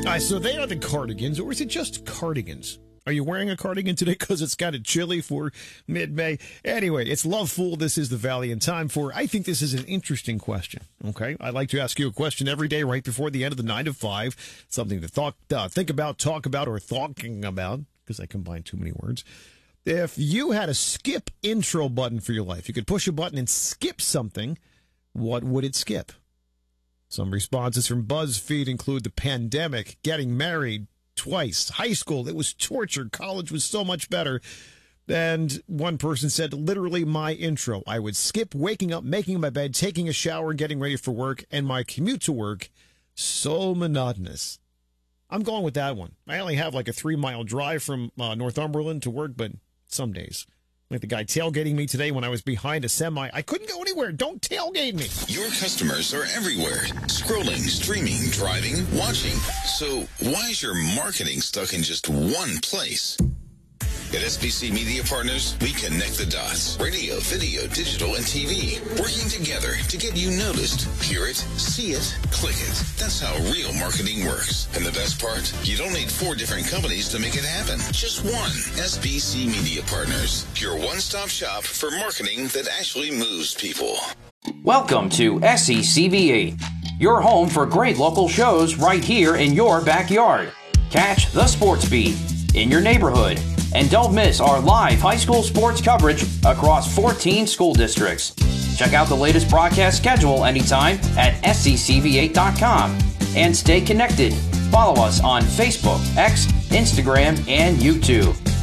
So they are the cardigans, or is it just cardigans? Are you wearing a cardigan today because it's kind of chilly for mid-May? Anyway, it's Love Fool. This is the Valiant time for, I think this is an interesting question, okay? I like to ask you a question every day right before the end of the 9 to 5, something to think about, talk about, or talking about, because I combine too many words. If you had a skip intro button for your life, you could push a button and skip something, what would it skip? Some responses from BuzzFeed include the pandemic, getting married twice, high school, it was torture, college was so much better. And one person said, literally my intro. I would skip waking up, making my bed, taking a shower, getting ready for work, and my commute to work, so monotonous. I'm going with that one. I only have like a 3-mile drive from Northumberland to work, but some days. Like the guy tailgating me today when I was behind a semi. I couldn't go anywhere. Don't tailgate me. Your customers are everywhere. Scrolling, streaming, driving, watching. So why is your marketing stuck in just one place? At SBC Media Partners, we connect the dots. Radio, video, digital, and TV. Working together to get you noticed. Hear it, see it, click it. That's how real marketing works. And the best part, you don't need 4 different companies to make it happen. Just one. SBC Media Partners. Your one-stop shop for marketing that actually moves people. Welcome to SECVE, your home for great local shows right here in your backyard. Catch the Sports Beat in your neighborhood. And don't miss our live high school sports coverage across 14 school districts. Check out the latest broadcast schedule anytime at SECV8.com. And stay connected. Follow us on Facebook, X, Instagram, and YouTube.